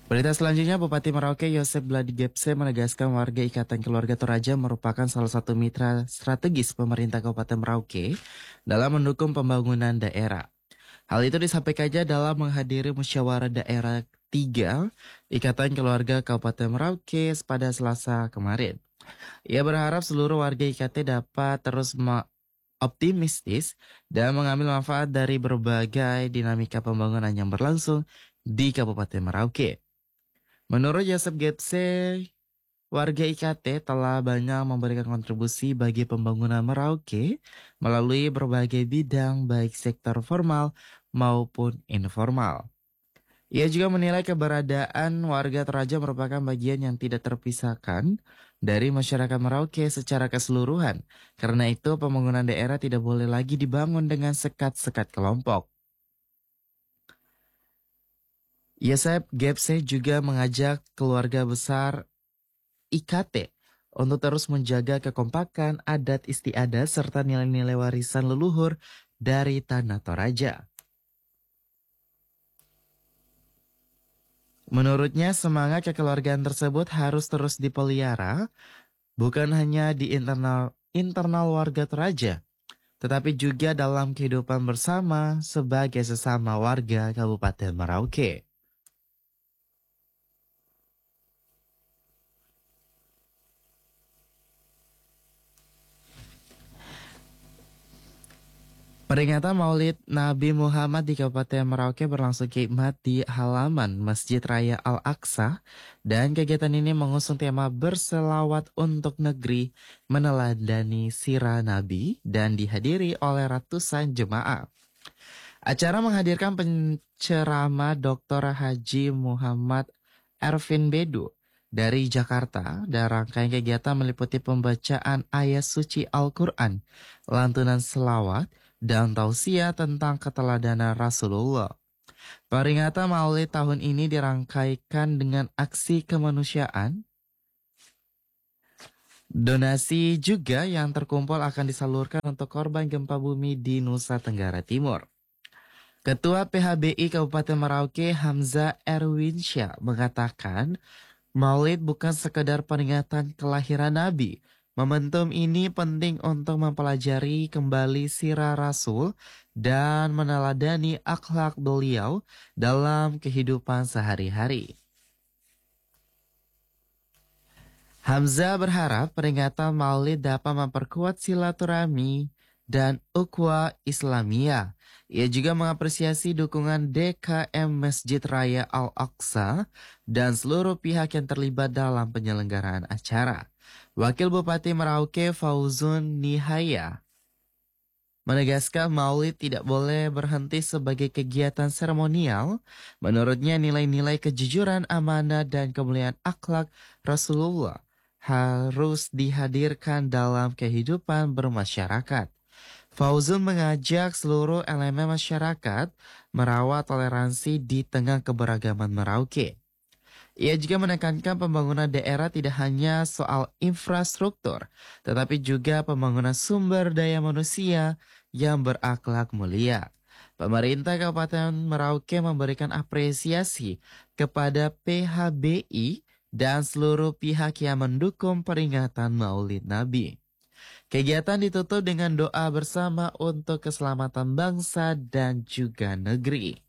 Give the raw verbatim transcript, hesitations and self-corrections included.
Berita selanjutnya, Bupati Merauke Yosep Bladigepse menegaskan warga Ikatan Keluarga Toraja merupakan salah satu mitra strategis pemerintah Kabupaten Merauke dalam mendukung pembangunan daerah. Hal itu disampaikannya dalam menghadiri musyawarah daerah tiga Ikatan Keluarga Kabupaten Merauke pada Selasa kemarin. Ia berharap seluruh warga I K T dapat terus ma- optimistis dan mengambil manfaat dari berbagai dinamika pembangunan yang berlangsung di Kabupaten Merauke. Menurut Yosep Getse, warga I K T telah banyak memberikan kontribusi bagi pembangunan Merauke melalui berbagai bidang baik sektor formal maupun informal. Ia juga menilai keberadaan warga Toraja merupakan bagian yang tidak terpisahkan dari masyarakat Merauke secara keseluruhan. Karena itu pembangunan daerah tidak boleh lagi dibangun dengan sekat-sekat kelompok. Yosep Gepse juga mengajak keluarga besar I K T untuk terus menjaga kekompakan adat istiadat serta nilai-nilai warisan leluhur dari Tanah Toraja. Menurutnya semangat kekeluargaan tersebut harus terus dipelihara, bukan hanya di internal internal warga Toraja, tetapi juga dalam kehidupan bersama sebagai sesama warga Kabupaten Merauke. Peringatan Maulid Nabi Muhammad di Kabupaten Merauke berlangsung khidmat di halaman Masjid Raya Al-Aqsa dan kegiatan ini mengusung tema berselawat untuk negeri meneladani sirah Nabi dan dihadiri oleh ratusan jemaah. Acara menghadirkan penceramah doktor Haji Muhammad Ervin Bedu dari Jakarta dan rangkaian kegiatan meliputi pembacaan ayat suci Al-Quran, lantunan selawat, dan tausiah tentang keteladanan Rasulullah. Peringatan Maulid tahun ini dirangkaikan dengan aksi kemanusiaan. Donasi juga yang terkumpul akan disalurkan untuk korban gempa bumi di Nusa Tenggara Timur. Ketua P H B I Kabupaten Merauke Hamzah Erwinsyah mengatakan, Maulid bukan sekedar peringatan kelahiran Nabi. Momentum ini penting untuk mempelajari kembali sirah Rasul dan meneladani akhlak beliau dalam kehidupan sehari-hari. Hamzah berharap peringatan Maulid dapat memperkuat silaturahmi dan ukhuwah Islamiyah. Ia juga mengapresiasi dukungan D K M Masjid Raya Al-Aqsa dan seluruh pihak yang terlibat dalam penyelenggaraan acara. Wakil Bupati Merauke Fauzun Nihaya menegaskan Maulid tidak boleh berhenti sebagai kegiatan seremonial. Menurutnya nilai-nilai kejujuran, amanah, dan kemuliaan akhlak Rasulullah harus dihadirkan dalam kehidupan bermasyarakat. Fauzun mengajak seluruh elemen masyarakat merawat toleransi di tengah keberagaman Merauke. Ia juga menekankan pembangunan daerah tidak hanya soal infrastruktur, tetapi juga pembangunan sumber daya manusia yang berakhlak mulia. Pemerintah Kabupaten Merauke memberikan apresiasi kepada P H B I dan seluruh pihak yang mendukung peringatan Maulid Nabi. Kegiatan ditutup dengan doa bersama untuk keselamatan bangsa dan juga negeri.